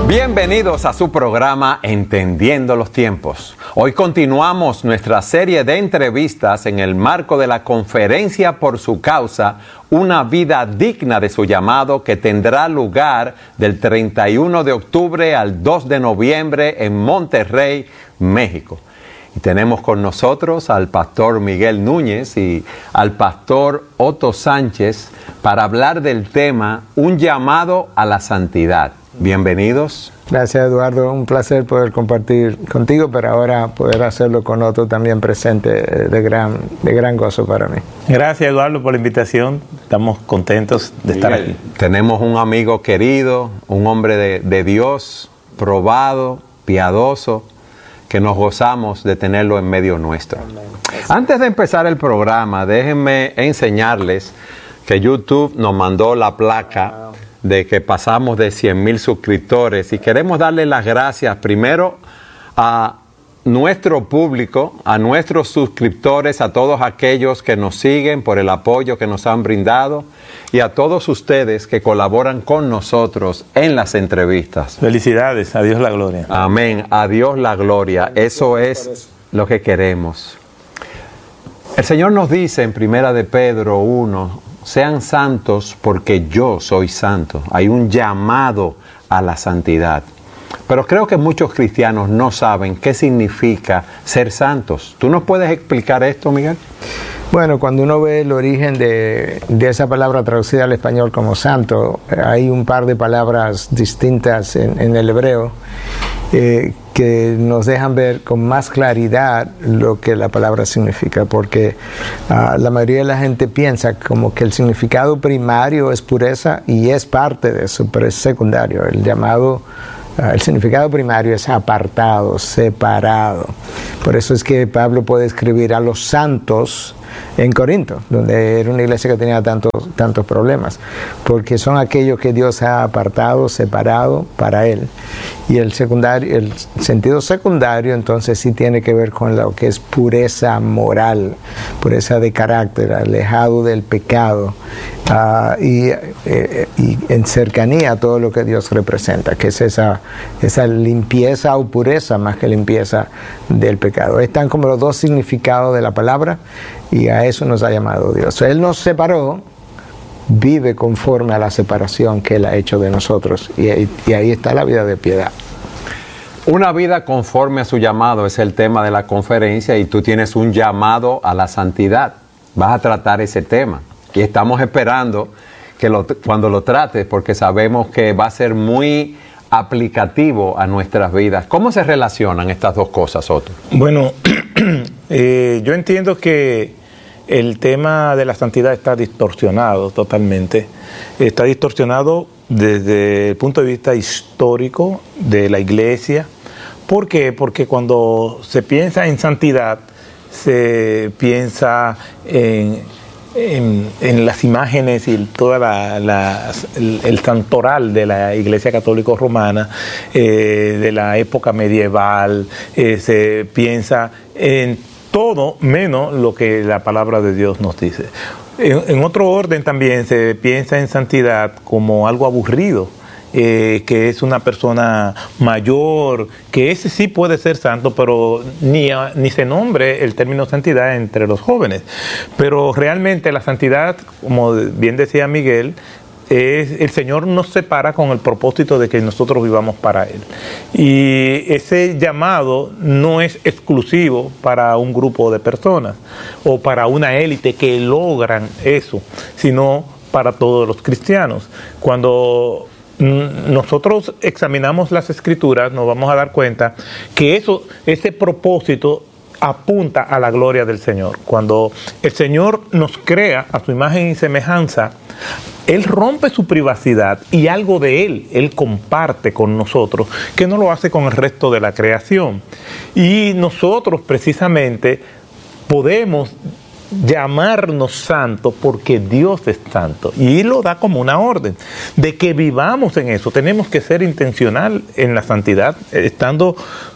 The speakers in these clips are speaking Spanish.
Bienvenidos a su programa Entendiendo los Tiempos. Hoy continuamos nuestra serie de entrevistas en el marco de la conferencia por su causa, Una vida digna de su llamado, que tendrá lugar del 31 de octubre al 2 de noviembre en Monterrey, México. Y tenemos con nosotros al pastor Miguel Núñez y al pastor Otto Sánchez para hablar del tema Un llamado a la santidad. Bienvenidos. Gracias, Eduardo. Un placer poder compartir contigo, pero ahora poder hacerlo con Otto también presente, de gran gozo para mí. Gracias, Eduardo, por la invitación. Estamos contentos de estar aquí. Tenemos un amigo querido, un hombre de Dios, probado, piadoso, que nos gozamos de tenerlo en medio nuestro. Antes de empezar el programa, déjenme enseñarles que YouTube nos mandó la placa de que pasamos de 100,000 suscriptores y queremos darle las gracias primero a nuestro público, a nuestros suscriptores, a todos aquellos que nos siguen por el apoyo que nos han brindado y a todos ustedes que colaboran con nosotros en las entrevistas. Felicidades, a Dios la gloria. Amén, a Dios la gloria. Eso es lo que queremos. El Señor nos dice en 1 de Pedro 1, sean santos porque yo soy santo. Hay un llamado a la santidad. Pero creo que muchos cristianos no saben qué significa ser santos. ¿Tú nos puedes explicar esto, Miguel? Bueno, cuando uno ve el origen de esa palabra traducida al español como santo, hay un par de palabras distintas en el hebreo que nos dejan ver con más claridad lo que la palabra significa, porque la mayoría de la gente piensa como que el significado primario es pureza y es parte de eso, pero es secundario. El significado primario es apartado, separado. Por eso es que Pablo puede escribir a los santos en Corinto, donde era una iglesia que tenía tantos problemas, porque son aquellos que Dios ha apartado, separado para Él. Y el sentido secundario entonces sí tiene que ver con lo que es pureza moral, pureza de carácter, alejado del pecado, y en cercanía a todo lo que Dios representa, que es esa limpieza o pureza más que limpieza del pecado. Están como los dos significados de la palabra y a eso nos ha llamado Dios. Él nos separó, vive conforme a la separación que Él ha hecho de nosotros y ahí está la vida de piedad. Una vida conforme a su llamado es el tema de la conferencia y tú tienes un llamado a la santidad. Vas a tratar ese tema y estamos esperando que cuando lo trates, porque sabemos que va a ser muy aplicativo a nuestras vidas. ¿Cómo se relacionan estas dos cosas, Otto? Bueno, yo entiendo que el tema de la santidad está distorsionado totalmente. Está distorsionado desde el punto de vista histórico de la iglesia. ¿Por qué? Porque cuando se piensa en santidad, se piensa en las imágenes y toda el santoral de la Iglesia Católica Romana, de la época medieval, se piensa en todo menos lo que la palabra de Dios nos dice. En otro orden también se piensa en santidad como algo aburrido, que es una persona mayor, que ese sí puede ser santo, pero ni se nombre el término santidad entre los jóvenes. Pero realmente la santidad, como bien decía Miguel, el Señor nos separa con el propósito de que nosotros vivamos para Él. Y ese llamado no es exclusivo para un grupo de personas o para una élite que logran eso, sino para todos los cristianos. Cuando nosotros examinamos las Escrituras, nos vamos a dar cuenta que ese propósito apunta a la gloria del Señor. Cuando el Señor nos crea a su imagen y semejanza, Él rompe su privacidad y algo de Él comparte con nosotros, que no lo hace con el resto de la creación. Y nosotros precisamente podemos llamarnos santos porque Dios es santo, y lo da como una orden de que vivamos en eso. Tenemos que ser intencional en la santidad, estando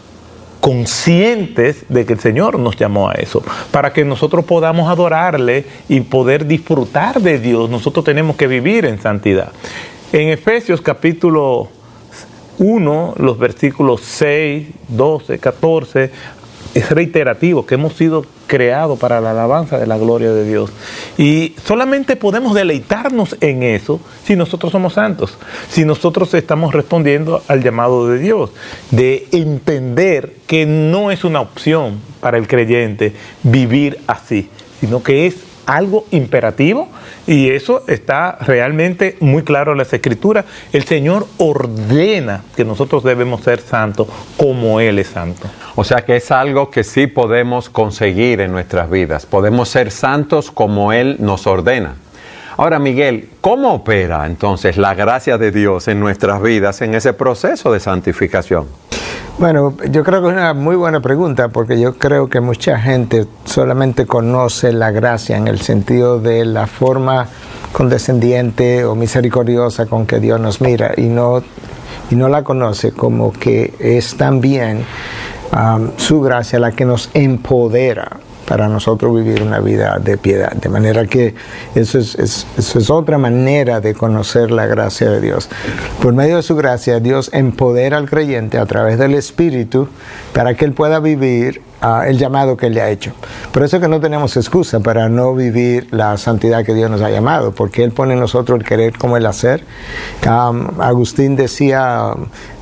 conscientes de que el Señor nos llamó a eso. Para que nosotros podamos adorarle y poder disfrutar de Dios, nosotros tenemos que vivir en santidad. En Efesios capítulo Uno, los versículos 6, 12, 14, es reiterativo, que hemos sido creados para la alabanza de la gloria de Dios. Y solamente podemos deleitarnos en eso si nosotros somos santos, si nosotros estamos respondiendo al llamado de Dios, de entender que no es una opción para el creyente vivir así, sino que es algo imperativo, y eso está realmente muy claro en las Escrituras. El Señor ordena que nosotros debemos ser santos como Él es santo. O sea que es algo que sí podemos conseguir en nuestras vidas. Podemos ser santos como Él nos ordena. Ahora, Miguel, ¿cómo opera entonces la gracia de Dios en nuestras vidas en ese proceso de santificación? Bueno, yo creo que es una muy buena pregunta, porque yo creo que mucha gente solamente conoce la gracia en el sentido de la forma condescendiente o misericordiosa con que Dios nos mira, y no la conoce como que es también su gracia la que nos empodera para nosotros vivir una vida de piedad. De manera que eso es otra manera de conocer la gracia de Dios. Por medio de su gracia, Dios empodera al creyente a través del Espíritu para que él pueda vivir el llamado que Él le ha hecho. Por eso es que no tenemos excusa para no vivir la santidad que Dios nos ha llamado, porque Él pone en nosotros el querer como el hacer. Agustín decía,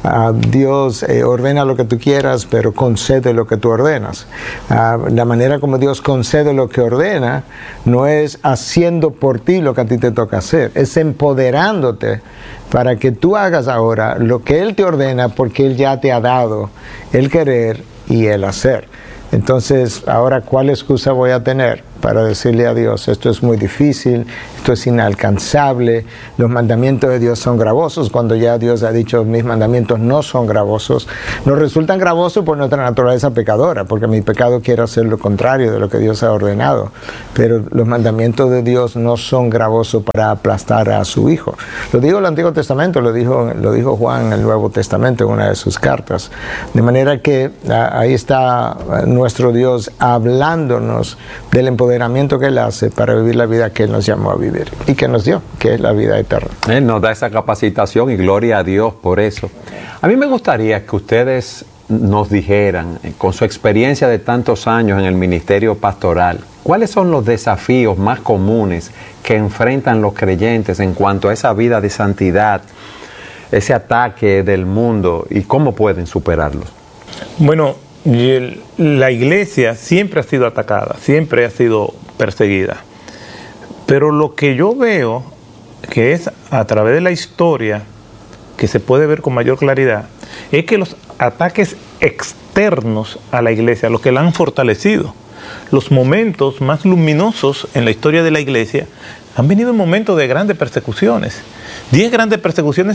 Dios ordena lo que tú quieras, pero concede lo que tú ordenas. La manera como Dios concede lo que ordena no es haciendo por ti lo que a ti te toca hacer, es empoderándote para que tú hagas ahora lo que Él te ordena, porque Él ya te ha dado el querer y el hacer. Entonces, ahora, ¿cuál excusa voy a tener para decirle a Dios, esto es muy difícil, esto es inalcanzable, los mandamientos de Dios son gravosos, cuando ya Dios ha dicho, mis mandamientos no son gravosos? Nos resultan gravosos por nuestra naturaleza pecadora, porque mi pecado quiere hacer lo contrario de lo que Dios ha ordenado, pero los mandamientos de Dios no son gravosos para aplastar a su Hijo. Lo dijo el Antiguo Testamento, lo dijo Juan en el Nuevo Testamento en una de sus cartas, de manera que ahí está nuestro Dios hablándonos del empoderamiento que Él hace para vivir la vida que Él nos llamó a vivir y que nos dio, que es la vida eterna. Él nos da esa capacitación y gloria a Dios por eso. A mí me gustaría que ustedes nos dijeran, con su experiencia de tantos años en el ministerio pastoral, ¿cuáles son los desafíos más comunes que enfrentan los creyentes en cuanto a esa vida de santidad, ese ataque del mundo, y cómo pueden superarlos? Bueno, la iglesia siempre ha sido atacada, siempre ha sido perseguida. Pero lo que yo veo, que es a través de la historia, que se puede ver con mayor claridad, es que los ataques externos a la iglesia, los que la han fortalecido, los momentos más luminosos en la historia de la iglesia, han venido en momentos de grandes persecuciones. 10 grandes persecuciones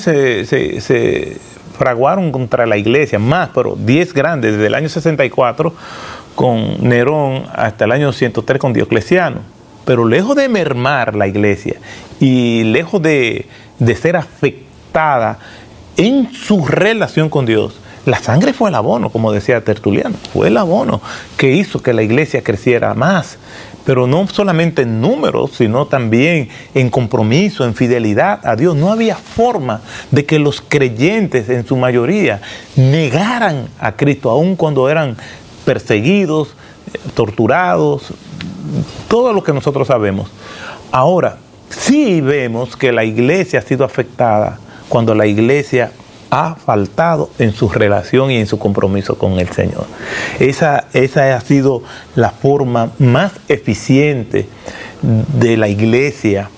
se fraguaron contra la iglesia, más, pero 10 grandes, desde el año 64 con Nerón hasta el año 103 con Diocleciano. Pero lejos de mermar la iglesia y lejos de ser afectada en su relación con Dios, la sangre fue el abono, como decía Tertuliano, fue el abono que hizo que la iglesia creciera más, pero no solamente en números, sino también en compromiso, en fidelidad a Dios. No había forma de que los creyentes, en su mayoría, negaran a Cristo, aun cuando eran perseguidos, torturados, todo lo que nosotros sabemos. Ahora, sí vemos que la iglesia ha sido afectada cuando la iglesia ha faltado en su relación y en su compromiso con el Señor. Esa ha sido la forma más eficiente de la iglesia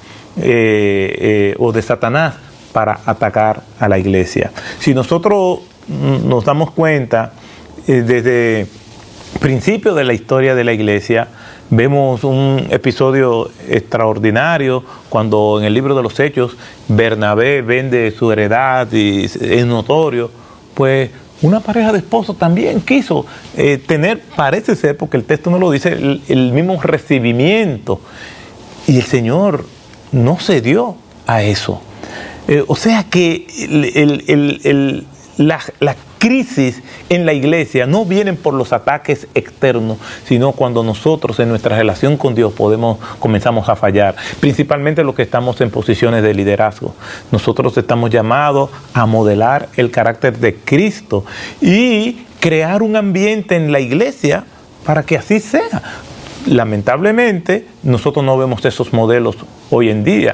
o de Satanás para atacar a la iglesia. Si nosotros nos damos cuenta, desde el principio de la historia de la iglesia, vemos un episodio extraordinario cuando en el libro de los Hechos Bernabé vende su heredad y es notorio, pues una pareja de esposos también quiso tener, parece ser, porque el texto no lo dice, el mismo recibimiento, y el Señor no cedió a eso. O sea que la crisis en la iglesia no vienen por los ataques externos, sino cuando nosotros en nuestra relación con Dios comenzamos a fallar, principalmente los que estamos en posiciones de liderazgo. Nosotros estamos llamados a modelar el carácter de Cristo y crear un ambiente en la iglesia para que así sea. Lamentablemente, nosotros no vemos esos modelos hoy en día.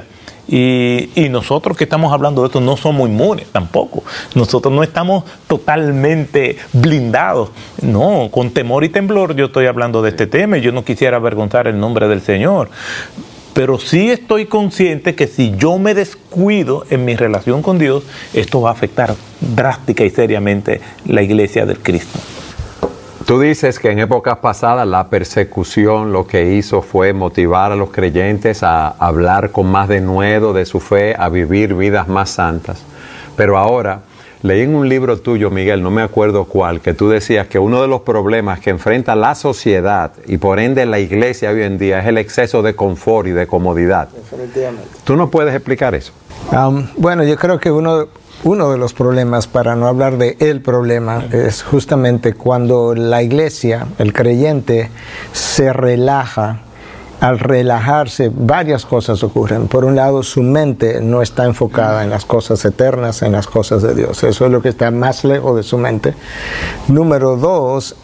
Y nosotros que estamos hablando de esto no somos inmunes tampoco. Nosotros no estamos totalmente blindados. No, con temor y temblor yo estoy hablando de este tema y yo no quisiera avergonzar el nombre del Señor. Pero sí estoy consciente que si yo me descuido en mi relación con Dios, esto va a afectar drástica y seriamente la iglesia del Cristo. Tú dices que en épocas pasadas la persecución lo que hizo fue motivar a los creyentes a hablar con más denuedo de su fe, a vivir vidas más santas. Pero ahora, leí en un libro tuyo, Miguel, no me acuerdo cuál, que tú decías que uno de los problemas que enfrenta la sociedad y por ende la iglesia hoy en día es el exceso de confort y de comodidad. Definitivamente. ¿Tú nos puedes explicar eso? Bueno, yo creo que uno de los problemas, para no hablar de el problema, es justamente cuando la iglesia, el creyente, se relaja. Al relajarse, varias cosas ocurren. Por un lado, su mente no está enfocada en las cosas eternas, en las cosas de Dios. Eso es lo que está más lejos de su mente. Número dos,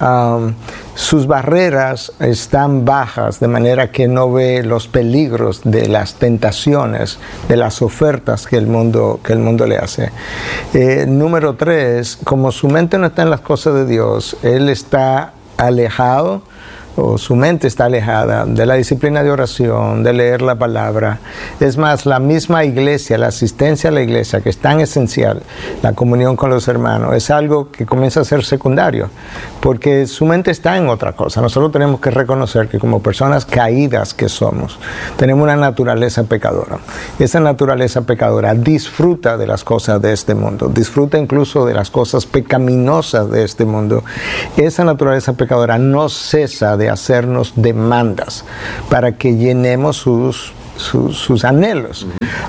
sus barreras están bajas, de manera que no ve los peligros de las tentaciones, de las ofertas que el mundo le hace. Número tres, como su mente no está en las cosas de Dios, él está alejado, o su mente está alejada de la disciplina de oración, de leer la palabra. Es más, la misma iglesia, la asistencia a la iglesia, que es tan esencial, la comunión con los hermanos, es algo que comienza a ser secundario, porque su mente está en otra cosa. Nosotros tenemos que reconocer que como personas caídas que somos, tenemos una naturaleza pecadora. Esa naturaleza pecadora disfruta de las cosas de este mundo, disfruta incluso de las cosas pecaminosas de este mundo. Esa naturaleza pecadora no cesa de hacernos demandas para que llenemos sus anhelos.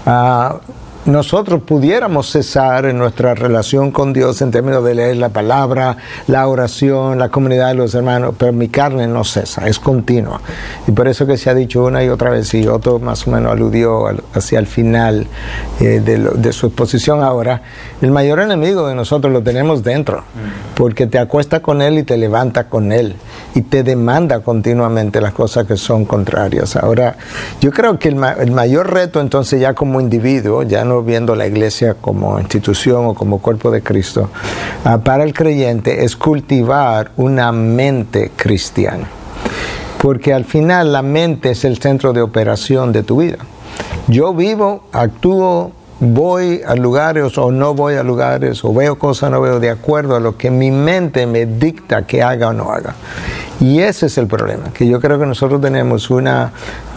Nosotros pudiéramos cesar en nuestra relación con Dios en términos de leer la palabra, la oración, la comunidad de los hermanos, pero mi carne no cesa, es continua. Y por eso que se ha dicho una y otra vez, y Otto más o menos aludió hacia el final de su exposición ahora, el mayor enemigo de nosotros lo tenemos dentro, porque te acuesta con él y te levanta con él, y te demanda continuamente las cosas que son contrarias. Ahora, yo creo que el mayor reto entonces ya como individuo, ya no viendo la iglesia como institución o como cuerpo de Cristo, para el creyente es cultivar una mente cristiana, porque al final la mente es el centro de operación de tu vida. Yo vivo, actúo, voy a lugares o no voy a lugares, o veo cosas o no veo, de acuerdo a lo que mi mente me dicta que haga o no haga. Y ese es el problema, que yo creo que nosotros tenemos una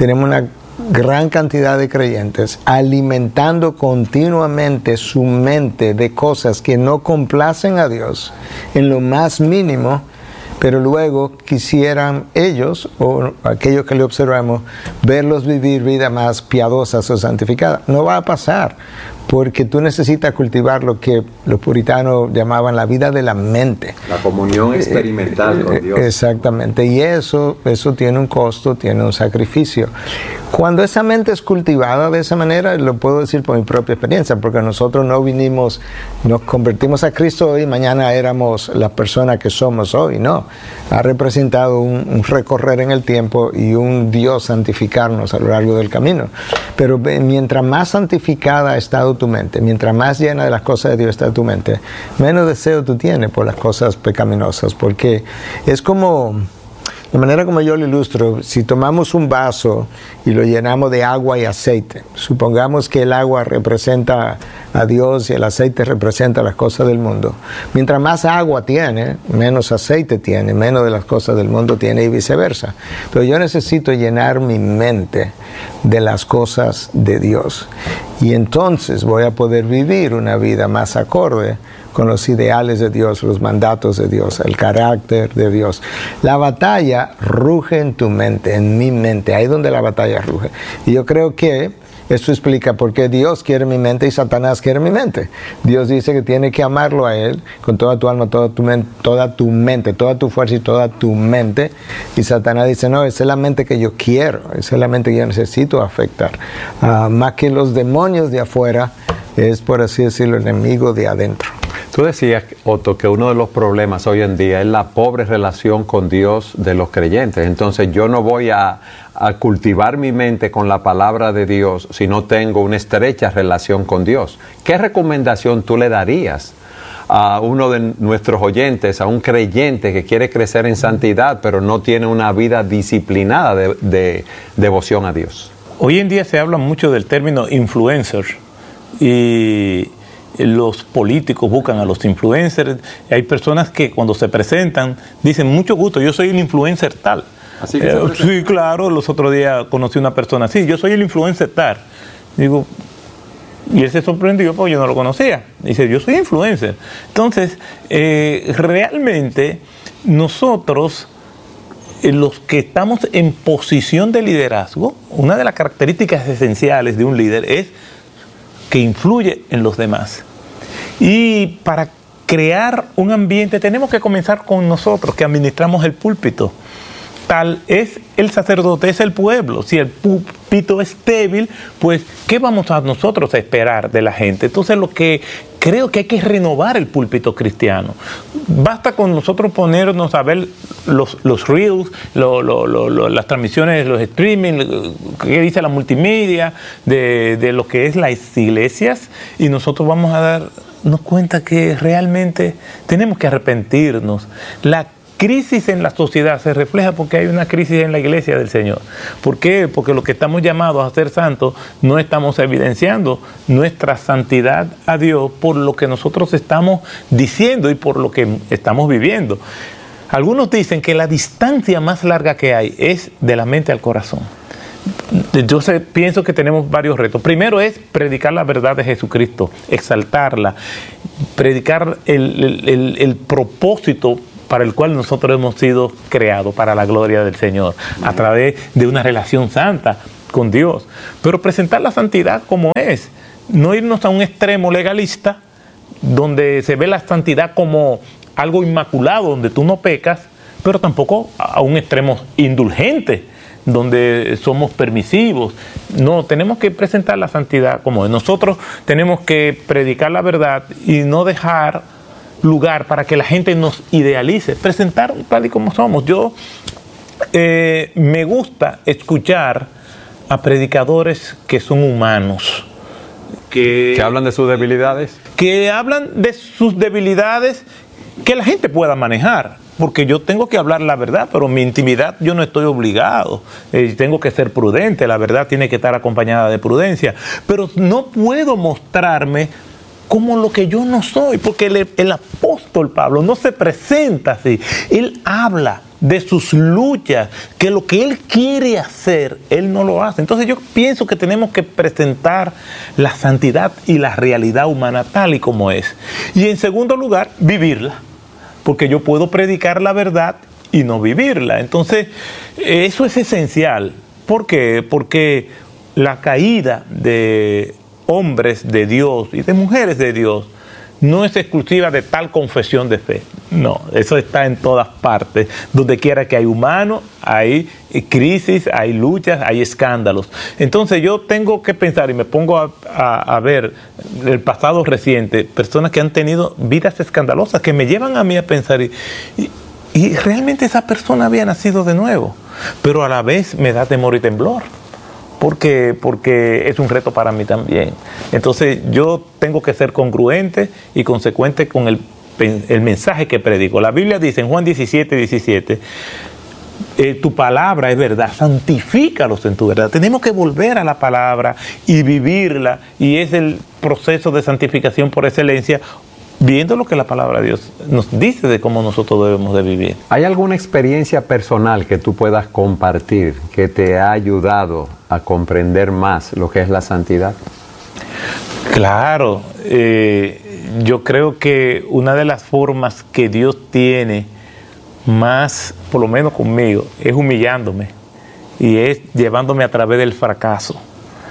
gran cantidad de creyentes alimentando continuamente su mente de cosas que no complacen a Dios en lo más mínimo, pero luego quisieran ellos o aquellos que le observamos verlos vivir vidas más piadosas o santificadas. No va a pasar, porque tú necesitas cultivar lo que los puritanos llamaban la vida de la mente. La comunión experimental con Dios. Exactamente, y eso tiene un costo, tiene un sacrificio. Cuando esa mente es cultivada de esa manera, lo puedo decir por mi propia experiencia, porque nosotros no vinimos, nos convertimos a Cristo hoy y mañana éramos las personas que somos hoy, no. Ha representado un recorrer en el tiempo y un Dios santificarnos a lo largo del camino. Pero mientras más santificada ha estado tu mente, mientras más llena de las cosas de Dios está tu mente, menos deseo tú tienes por las cosas pecaminosas, porque es como... De manera como yo lo ilustro, si tomamos un vaso y lo llenamos de agua y aceite, supongamos que el agua representa a Dios y el aceite representa las cosas del mundo. Mientras más agua tiene, menos aceite tiene, menos de las cosas del mundo tiene y viceversa. Entonces yo necesito llenar mi mente de las cosas de Dios. Y entonces voy a poder vivir una vida más acorde con los ideales de Dios, los mandatos de Dios, el carácter de Dios. La batalla ruge en tu mente, en mi mente, ahí es donde la batalla ruge. Y yo creo que Eso explica por qué Dios quiere mi mente y Satanás quiere mi mente. Dios dice que tiene que amarlo a Él con toda tu alma, toda tu mente, toda tu fuerza y toda tu mente. Y Satanás dice, no, esa es la mente que yo quiero, esa es la mente que yo necesito afectar. Más que los demonios de afuera, es, por así decirlo, el enemigo de adentro. Tú decías, Otto, que uno de los problemas hoy en día es la pobre relación con Dios de los creyentes. Entonces yo no voy a cultivar mi mente con la palabra de Dios si no tengo una estrecha relación con Dios. ¿Qué recomendación tú le darías a uno de nuestros oyentes, a un creyente que quiere crecer en santidad, pero no tiene una vida disciplinada de devoción a Dios? Hoy en día se habla mucho del término influencer y los políticos buscan a los influencers. Hay personas que cuando se presentan dicen, mucho gusto, yo soy el influencer tal. Así que sí, claro, los otros días conocí una persona así, yo soy el influencer tal. Digo, y él se sorprendió porque yo no lo conocía. Dice, yo soy influencer. Entonces, realmente nosotros, los que estamos en posición de liderazgo, una de las características esenciales de un líder es que influye en los demás. Y para crear un ambiente tenemos que comenzar con nosotros, que administramos el púlpito. Tal es el sacerdote, es el pueblo. Si el púlpito es débil, pues ¿qué vamos a nosotros a esperar de la gente? Entonces lo que creo que hay que renovar el púlpito cristiano. Basta con nosotros ponernos a ver los reels, las transmisiones, los streaming, qué dice la multimedia, de lo que es las iglesias, y nosotros vamos a darnos cuenta que realmente tenemos que arrepentirnos. La crisis en la sociedad se refleja porque hay una crisis en la iglesia del Señor. ¿Por qué? Porque lo que estamos llamados a ser santos no estamos evidenciando nuestra santidad a Dios por lo que nosotros estamos diciendo y por lo que estamos viviendo. Algunos dicen que la distancia más larga que hay es de la mente al corazón. Yo pienso que tenemos varios retos. Primero es predicar la verdad de Jesucristo, exaltarla, predicar el propósito para el cual nosotros hemos sido creados, para la gloria del Señor, a través de una relación santa con Dios. Pero presentar la santidad como es, no irnos a un extremo legalista, donde se ve la santidad como algo inmaculado, donde tú no pecas, pero tampoco a un extremo indulgente, donde somos permisivos. No, tenemos que presentar la santidad como es. Nosotros tenemos que predicar la verdad y no dejar lugar para que la gente nos idealice, presentar tal y como somos. Yo me gusta escuchar a predicadores que son humanos, que hablan de sus debilidades, que la gente pueda manejar, porque yo tengo que hablar la verdad, pero mi intimidad yo no estoy obligado, tengo que ser prudente, la verdad tiene que estar acompañada de prudencia, pero no puedo mostrarme como lo que yo no soy, porque el apóstol Pablo no se presenta así. Él habla de sus luchas, que lo que él quiere hacer, él no lo hace. Entonces yo pienso que tenemos que presentar la santidad y la realidad humana tal y como es. Y en segundo lugar, vivirla, porque yo puedo predicar la verdad y no vivirla. Entonces eso es esencial. ¿Por qué? Porque la caída de hombres de Dios y de mujeres de Dios no es exclusiva de tal confesión de fe. No, eso está en todas partes. Donde quiera que hay humanos, hay crisis, hay luchas, hay escándalos. Entonces yo tengo que pensar, y me pongo a ver el pasado reciente, personas que han tenido vidas escandalosas que me llevan a mí a pensar, y realmente esa persona había nacido de nuevo, pero a la vez me da temor y temblor. Porque es un reto para mí también. Entonces yo tengo que ser congruente y consecuente con el mensaje que predico. La Biblia dice en Juan 17:17, tu palabra es verdad, santifícalos en tu verdad. Tenemos que volver a la palabra y vivirla, y es el proceso de santificación por excelencia, viendo lo que la palabra de Dios nos dice de cómo nosotros debemos de vivir. ¿Hay alguna experiencia personal que tú puedas compartir que te ha ayudado a comprender más lo que es la santidad? Claro, yo creo que una de las formas que Dios tiene más, por lo menos conmigo, es humillándome y es llevándome a través del fracaso.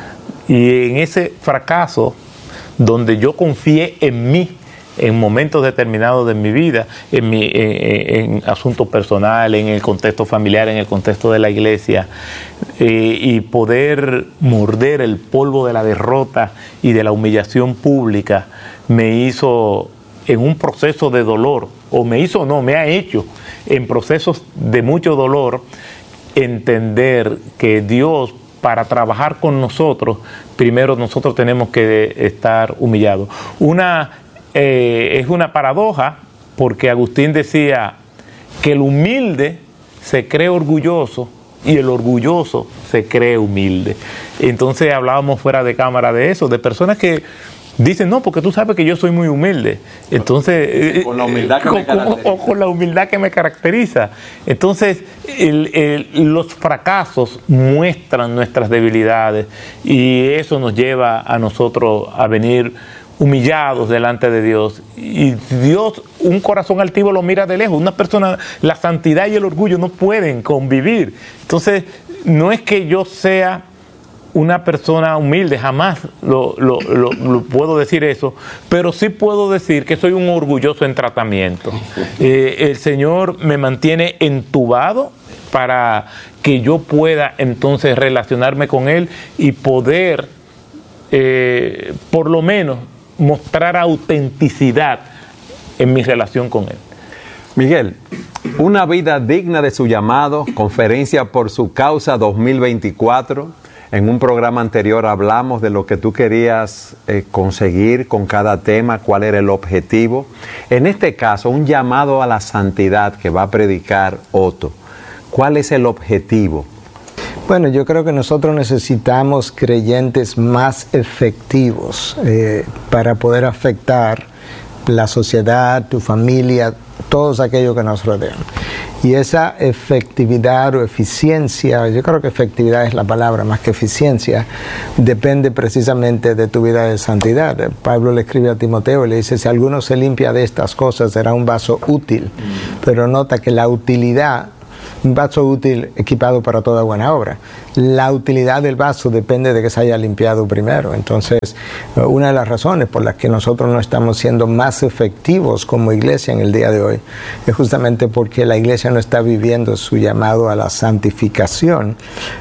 Y en ese fracaso, donde yo confié en mí, en momentos determinados de mi vida, en asuntos personales, en el contexto familiar, en el contexto de la iglesia, y poder morder el polvo de la derrota y de la humillación pública, me hizo en un proceso de dolor, me ha hecho en procesos de mucho dolor, entender que Dios, para trabajar con nosotros, primero nosotros tenemos que estar humillados. Es una paradoja, porque Agustín decía que el humilde se cree orgulloso y el orgulloso se cree humilde. Entonces hablábamos fuera de cámara de eso, de personas que dicen, no, porque tú sabes que yo soy muy humilde. Entonces, con la humildad que me caracteriza. Con la humildad que me caracteriza. Entonces, los fracasos muestran nuestras debilidades, y eso nos lleva a nosotros a venir humillados delante de Dios. Y Dios, un corazón altivo lo mira de lejos. Una persona, la santidad y el orgullo no pueden convivir. Entonces, no es que yo sea una persona humilde, jamás lo puedo decir eso, pero sí puedo decir que soy un orgulloso en tratamiento. El Señor me mantiene entubado para que yo pueda entonces relacionarme con Él y poder, por lo menos, mostrar autenticidad en mi relación con Él. Miguel, una vida digna de su llamado, Conferencia por su Causa 2024. En un programa anterior hablamos de lo que tú querías conseguir con cada tema, cuál era el objetivo. En este caso, un llamado a la santidad que va a predicar Otto. ¿Cuál es el objetivo? Bueno, yo creo que nosotros necesitamos creyentes más efectivos para poder afectar la sociedad, tu familia, todos aquellos que nos rodean. Y esa efectividad o eficiencia, yo creo que efectividad es la palabra más que eficiencia, depende precisamente de tu vida de santidad. Pablo le escribe a Timoteo y le dice, si alguno se limpia de estas cosas será un vaso útil. Pero nota que la utilidad, un vaso útil equipado para toda buena obra. La utilidad del vaso depende de que se haya limpiado primero. Entonces, una de las razones por las que nosotros no estamos siendo más efectivos como iglesia en el día de hoy es justamente porque la iglesia no está viviendo su llamado a la santificación.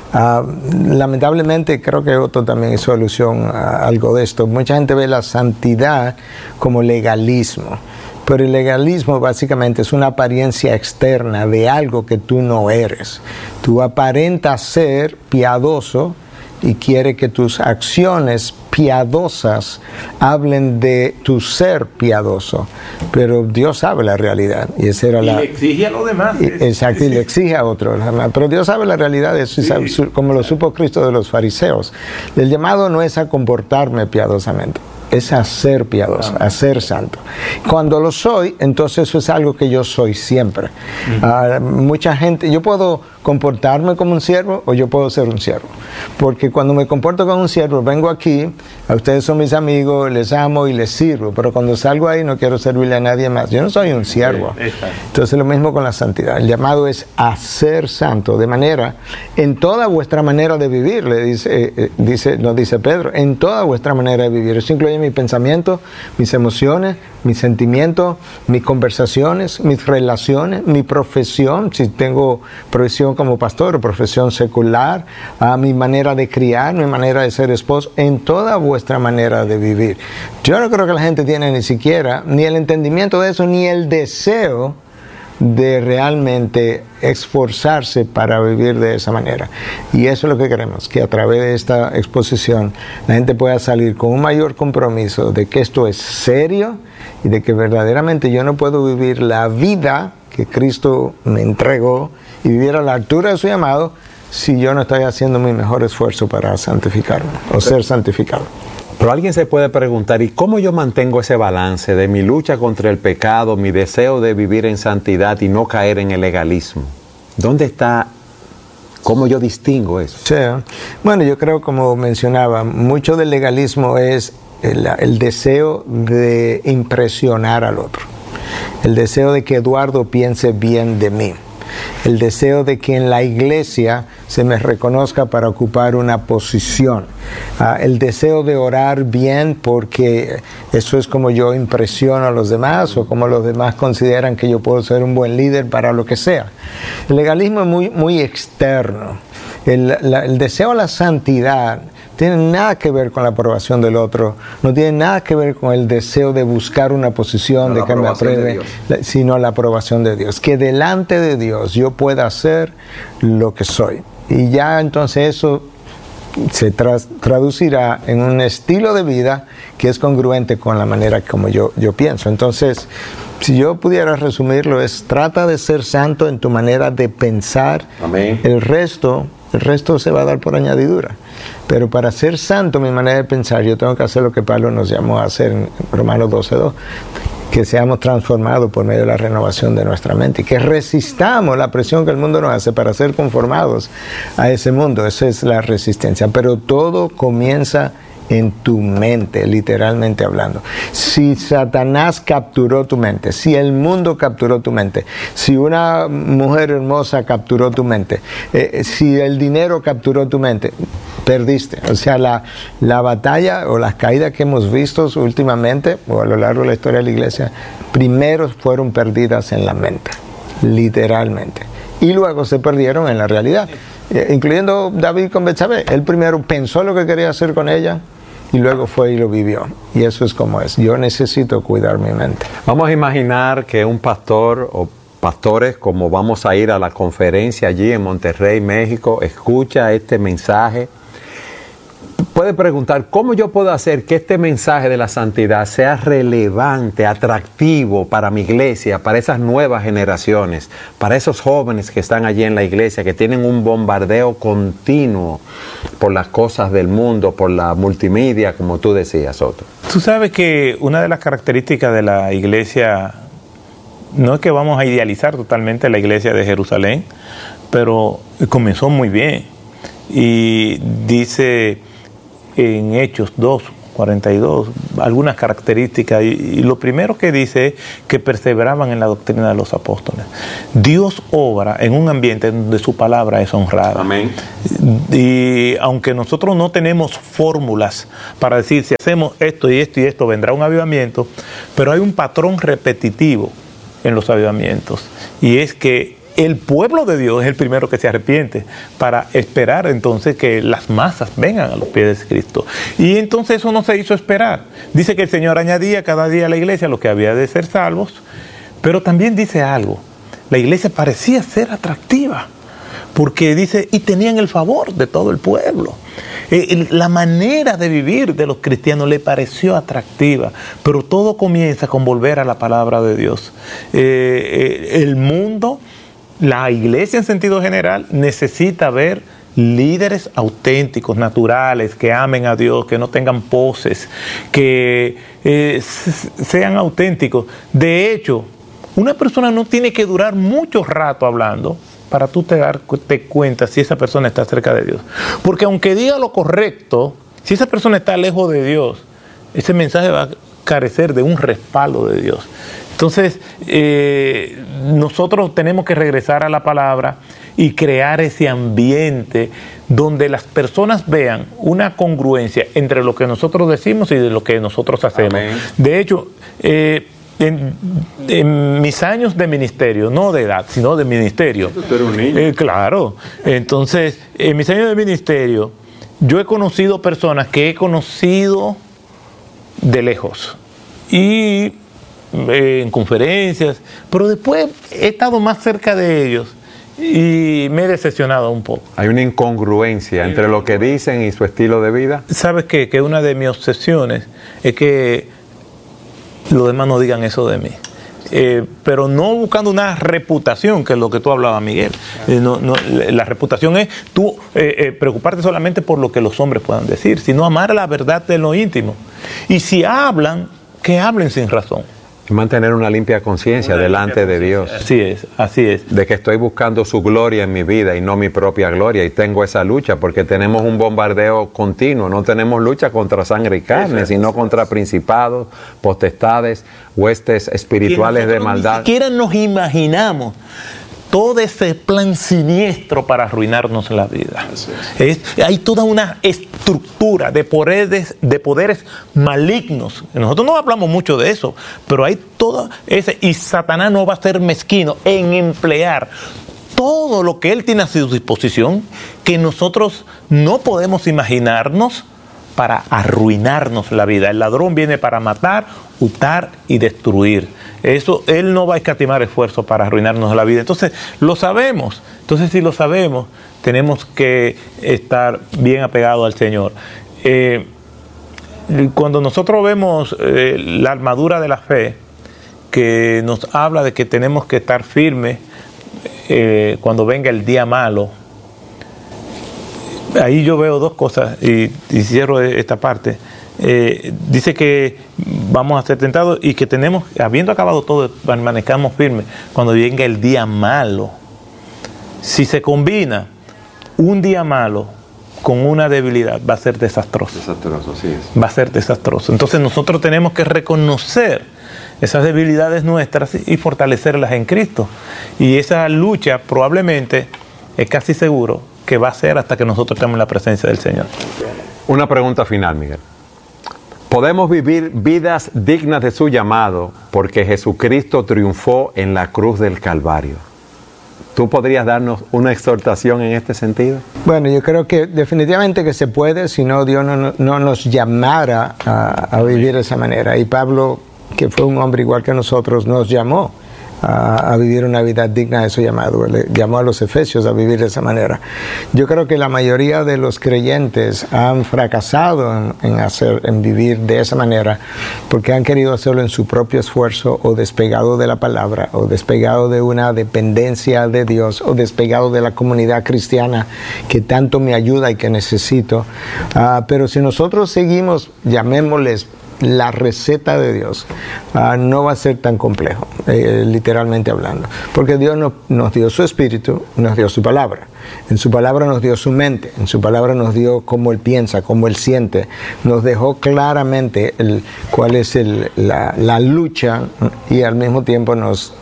Lamentablemente, creo que Otto también hizo alusión a algo de esto. Mucha gente ve la santidad como legalismo. Pero el legalismo básicamente es una apariencia externa de algo que tú no eres. Tú aparentas ser piadoso y quiere que tus acciones piadosas hablen de tu ser piadoso. Pero Dios sabe la realidad. Y esa era le exige a los demás. Exacto, y le exige a otros. Pero Dios sabe la realidad, eso, sí. Como lo supo Cristo de los fariseos. El llamado no es a comportarme piadosamente, es a ser piadoso, a ser santo. Cuando lo soy, entonces eso es algo que yo soy siempre. Mucha gente, yo puedo comportarme como un siervo o yo puedo ser un siervo. Porque cuando me comporto como un siervo, vengo aquí, a ustedes son mis amigos, les amo y les sirvo, pero cuando salgo ahí no quiero servirle a nadie más. Yo no soy un siervo. Entonces lo mismo con la santidad. El llamado es a ser santo, de manera, en toda vuestra manera de vivir, nos dice Pedro, en toda vuestra manera de vivir. Eso incluye mi pensamiento, mis emociones, mis sentimientos, mis conversaciones, mis relaciones, mi profesión, si tengo profesión como pastor o profesión secular, mi manera de criar, mi manera de ser esposo, en toda vuestra manera de vivir. Yo no creo que la gente tiene ni siquiera ni el entendimiento de eso, ni el deseo de realmente esforzarse para vivir de esa manera. Y eso es lo que queremos, que a través de esta exposición la gente pueda salir con un mayor compromiso de que esto es serio y de que verdaderamente yo no puedo vivir la vida que Cristo me entregó y vivir a la altura de su llamado si yo no estoy haciendo mi mejor esfuerzo para santificarme o ser santificado. Pero alguien se puede preguntar, ¿y cómo yo mantengo ese balance de mi lucha contra el pecado, mi deseo de vivir en santidad y no caer en el legalismo? ¿Dónde está? ¿Cómo yo distingo eso? Sí. Bueno, yo creo, como mencionaba, mucho del legalismo es el deseo de impresionar al otro. El deseo de que Eduardo piense bien de mí. el deseo de que en la iglesia se me reconozca para ocupar una posición, el deseo de orar bien porque eso es como yo impresiono a los demás o como los demás consideran que yo puedo ser un buen líder para lo que sea. El legalismo es muy externo. El deseo a la santidad tiene nada que ver con la aprobación del otro, no tiene nada que ver con el deseo de buscar una posición, de que me apruebe, sino la aprobación de Dios. Que delante de Dios yo pueda hacer lo que soy. Y ya entonces eso se traducirá en un estilo de vida que es congruente con la manera como yo pienso. Entonces, si yo pudiera resumirlo, trata de ser santo en tu manera de pensar. Amén. El resto se va a dar por añadidura. Pero para ser santo, mi manera de pensar, yo tengo que hacer lo que Pablo nos llamó a hacer en Romanos 12:2, que seamos transformados por medio de la renovación de nuestra mente y que resistamos la presión que el mundo nos hace para ser conformados a ese mundo. Esa es la resistencia. Pero todo comienza en tu mente, literalmente hablando. Si Satanás capturó tu mente, si el mundo capturó tu mente, si una mujer hermosa capturó tu mente, si el dinero capturó tu mente, perdiste. O sea, la batalla o las caídas que hemos visto últimamente o a lo largo de la historia de la iglesia, primero fueron perdidas en la mente, literalmente. Y luego se perdieron en la realidad, incluyendo David con Betsabé. Él primero pensó lo que quería hacer con ella y luego fue y lo vivió. Y eso es como es. Yo necesito cuidar mi mente. Vamos a imaginar que un pastor o pastores, como vamos a ir a la conferencia allí en Monterrey, México, escucha este mensaje. Puede preguntar, ¿cómo yo puedo hacer que este mensaje de la santidad sea relevante, atractivo para mi iglesia, para esas nuevas generaciones, para esos jóvenes que están allí en la iglesia, que tienen un bombardeo continuo por las cosas del mundo, por la multimedia, como tú decías, Otto? Tú sabes que una de las características de la iglesia, no es que vamos a idealizar totalmente la iglesia de Jerusalén, pero comenzó muy bien. Y dice en Hechos 2:42 algunas características, y lo primero que dice es que perseveraban en la doctrina de los apóstoles. Dios obra en un ambiente donde su palabra es honrada. Amén. Y aunque nosotros no tenemos fórmulas para decir si hacemos esto y esto y esto vendrá un avivamiento, pero hay un patrón repetitivo en los avivamientos, y es que el pueblo de Dios es el primero que se arrepiente para esperar entonces que las masas vengan a los pies de Cristo. Y entonces eso no se hizo esperar. Dice que el Señor añadía cada día a la iglesia los que había de ser salvos, pero también dice algo. La iglesia parecía ser atractiva, porque dice, y tenían el favor de todo el pueblo. La manera de vivir de los cristianos le pareció atractiva, pero todo comienza con volver a la palabra de Dios. El mundo, la iglesia en sentido general, necesita ver líderes auténticos, naturales, que amen a Dios, que no tengan poses, que sean auténticos. De hecho, una persona no tiene que durar mucho rato hablando para tú darte cuenta si esa persona está cerca de Dios. Porque aunque diga lo correcto, si esa persona está lejos de Dios, ese mensaje va a carecer de un respaldo de Dios. Entonces, nosotros tenemos que regresar a la palabra y crear ese ambiente donde las personas vean una congruencia entre lo que nosotros decimos y de lo que nosotros hacemos. Amén. De hecho, en mis años de ministerio, no de edad, sino de ministerio. Tú eres un niño. Claro. Entonces, en mis años de ministerio, yo he conocido personas que he conocido de lejos. Y en conferencias, pero después he estado más cerca de ellos y me he decepcionado un poco. Hay una incongruencia entre lo que dicen y su estilo de vida. ¿Sabes qué? Que una de mis obsesiones es que los demás no digan eso de mí. Pero no buscando una reputación, que es lo que tú hablabas, Miguel. La reputación es tú preocuparte solamente por lo que los hombres puedan decir, sino amar la verdad de lo íntimo. Y si hablan, que hablen sin razón. Mantener una limpia conciencia delante de Dios. Así es. De que estoy buscando su gloria en mi vida y no mi propia gloria. Y tengo esa lucha porque tenemos un bombardeo continuo. No tenemos lucha contra sangre y carne, sino contra principados, potestades, huestes espirituales de maldad. Ni siquiera nos imaginamos todo ese plan siniestro para arruinarnos la vida. Hay toda una estructura de poderes malignos. Nosotros no hablamos mucho de eso, pero hay todo ese, y Satanás no va a ser mezquino en emplear todo lo que él tiene a su disposición, que nosotros no podemos imaginarnos, para arruinarnos la vida. El ladrón viene para matar, hurtar y destruir. Eso, él no va a escatimar esfuerzo para arruinarnos la vida. Entonces, lo sabemos. Entonces, si lo sabemos, tenemos que estar bien apegados al Señor. Cuando nosotros vemos la armadura de la fe, que nos habla de que tenemos que estar firmes cuando venga el día malo, ahí yo veo dos cosas, y cierro esta parte. Dice que vamos a ser tentados y que tenemos, habiendo acabado todo, permanezcamos firmes cuando venga el día malo. Si se combina un día malo con una debilidad, va a ser desastroso. Desastroso, sí es. Va a ser desastroso. Entonces nosotros tenemos que reconocer esas debilidades nuestras y fortalecerlas en Cristo. Y esa lucha probablemente, es casi seguro, que va a ser hasta que nosotros estemos en la presencia del Señor. Una pregunta final, Miguel. ¿Podemos vivir vidas dignas de su llamado porque Jesucristo triunfó en la cruz del Calvario? ¿Tú podrías darnos una exhortación en este sentido? Bueno, yo creo que definitivamente que se puede, si no Dios no nos llamara a vivir de esa manera. Y Pablo, que fue un hombre igual que nosotros, nos llamó a vivir una vida digna de su llamado. Le llamó a los efesios a vivir de esa manera. Yo creo que la mayoría de los creyentes han fracasado en vivir de esa manera porque han querido hacerlo en su propio esfuerzo, o despegado de la palabra, o despegado de una dependencia de Dios, o despegado de la comunidad cristiana que tanto me ayuda y que necesito. Pero si nosotros seguimos, llamémosles la receta de Dios, no va a ser tan complejo, literalmente hablando, porque Dios nos dio su espíritu, nos dio su palabra. En su palabra nos dio su mente, en su palabra nos dio cómo Él piensa, cómo Él siente, nos dejó claramente cuál es la lucha, y al mismo tiempo nos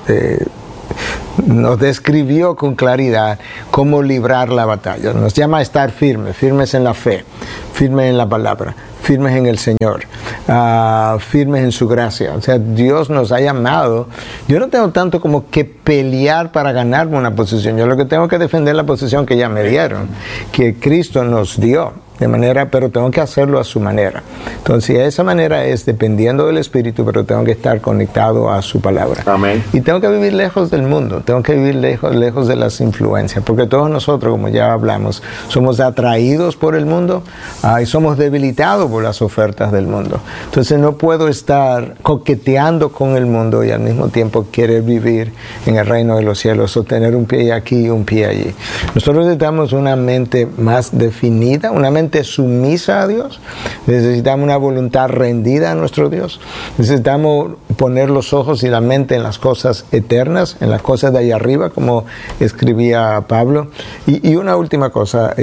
describió con claridad cómo librar la batalla. Nos llama a estar firmes en la fe, firmes en la palabra, firmes en el Señor, firmes en su gracia. O sea, Dios nos ha llamado. Yo no tengo tanto como que pelear para ganarme una posición. Yo lo que tengo que defender la posición que ya me dieron, que Cristo nos dio. De manera, pero tengo que hacerlo a su manera. Entonces, esa manera es dependiendo del Espíritu, pero tengo que estar conectado a su palabra. Amén. Y tengo que vivir lejos del mundo, tengo que vivir lejos de las influencias, porque todos nosotros, como ya hablamos, somos atraídos por el mundo y somos debilitados por las ofertas del mundo. Entonces, no puedo estar coqueteando con el mundo y al mismo tiempo querer vivir en el reino de los cielos, o tener un pie aquí y un pie allí. Nosotros necesitamos una mente más definida, una mente sumisa a Dios. Necesitamos una voluntad rendida a nuestro Dios. Necesitamos poner los ojos y la mente en las cosas eternas, en las cosas de ahí arriba, como escribía Pablo. Y una última cosa,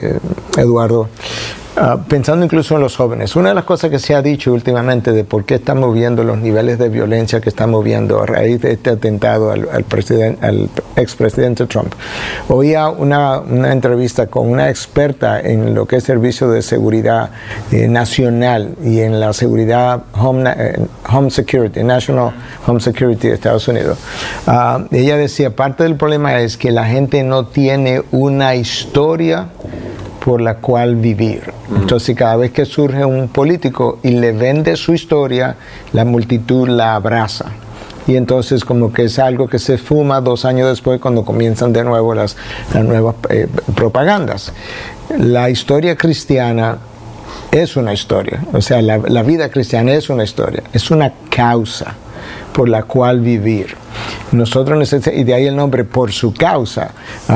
Eduardo. Pensando incluso en los jóvenes, una de las cosas que se ha dicho últimamente de por qué estamos viendo los niveles de violencia que estamos viendo a raíz de este atentado al expresidente Trump. Oía una entrevista con una experta en lo que es servicio de seguridad nacional y en la seguridad Home Security, National Home Security de Estados Unidos. Ella decía, parte del problema es que la gente no tiene una historia por la cual vivir. Entonces, cada vez que surge un político y le vende su historia, la multitud la abraza. Y entonces como que es algo que se fuma 2 años después, cuando comienzan de nuevo las nuevas propagandas. La historia cristiana es una historia. O sea, la vida cristiana es una historia. Es una causa por la cual vivir. Nosotros necesitamos, y de ahí el nombre, por su causa.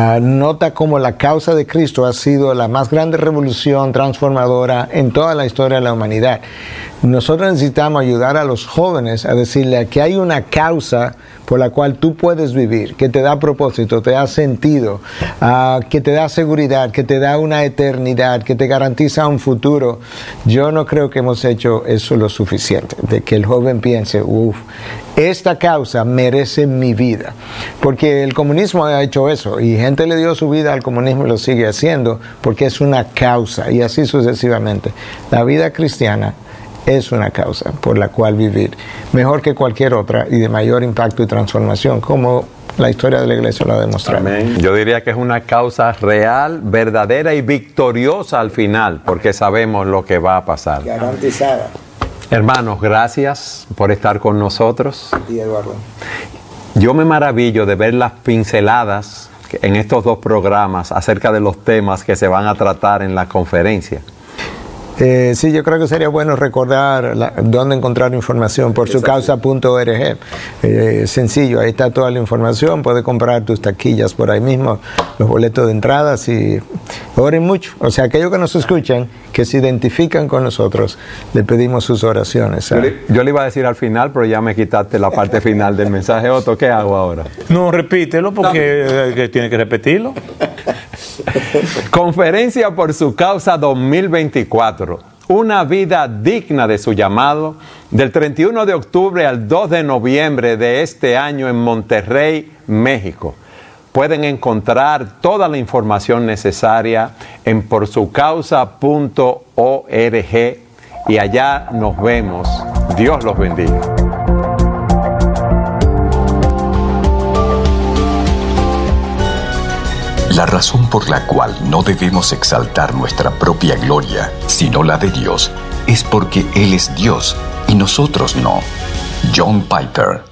Nota cómo la causa de Cristo ha sido la más grande revolución transformadora en toda la historia de la humanidad. Nosotros necesitamos ayudar a los jóvenes a decirle que hay una causa por la cual tú puedes vivir, que te da propósito, te da sentido, que te da seguridad, que te da una eternidad, que te garantiza un futuro. Yo no creo que hemos hecho eso lo suficiente, de que el joven piense, esta causa merece mi vida, porque el comunismo ha hecho eso y gente le dio su vida al comunismo y lo sigue haciendo porque es una causa, y así sucesivamente. La vida cristiana es una causa por la cual vivir, mejor que cualquier otra y de mayor impacto y transformación, como la historia de la iglesia lo ha demostrado. Amén. Yo diría que es una causa real, verdadera y victoriosa al final, porque sabemos lo que va a pasar. Garantizada. Hermanos, gracias por estar con nosotros. Sí, Eduardo. Yo me maravillo de ver las pinceladas en estos dos programas acerca de los temas que se van a tratar en la conferencia. Sí, yo creo que sería bueno recordar dónde encontrar información por sucausa.org. Sencillo, ahí está toda la información, puedes comprar tus taquillas por ahí mismo, los boletos de entradas, y oren mucho. O sea, aquellos que nos escuchan, que se identifican con nosotros, le pedimos sus oraciones. Yo le iba a decir al final, pero ya me quitaste la parte final del mensaje. Otto, ¿qué hago ahora? No, repítelo porque tiene que repetirlo. Conferencia por su causa 2024, una vida digna de su llamado, del 31 de octubre al 2 de noviembre de este año en Monterrey, México. Pueden encontrar toda la información necesaria en porsucausa.org y allá nos vemos. Dios los bendiga. La razón por la cual no debemos exaltar nuestra propia gloria, sino la de Dios, es porque Él es Dios y nosotros no. John Piper.